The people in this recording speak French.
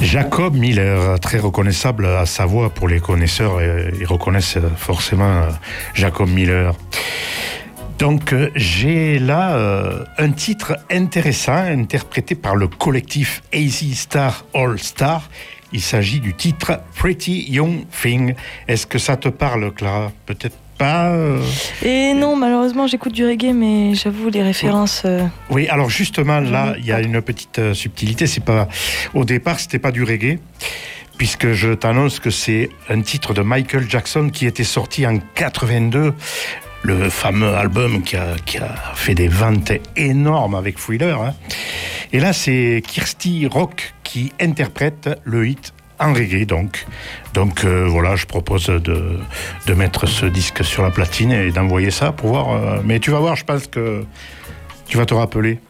Jacob Miller, très reconnaissable à sa voix pour les connaisseurs, ils reconnaissent forcément Jacob Miller. Donc j'ai là un titre intéressant interprété par le collectif AZ Star All Star. Il s'agit du titre Pretty Young Thing. Est-ce que ça te parle, Clara? Peut-être pas. Et non, malheureusement, j'écoute du reggae, mais j'avoue les références. Oui, alors justement là, il y a une petite subtilité. C'est pas au départ, c'était pas du reggae, puisque je t'annonce que c'est un titre de Michael Jackson qui était sorti en 82. Le fameux album qui a fait des ventes énormes avec Thriller. Hein. Et là, c'est Kirsty Rock qui interprète le hit en reggae. Donc voilà, je propose de mettre ce disque sur la platine et d'envoyer ça pour voir. Mais tu vas voir, je pense que tu vas te rappeler.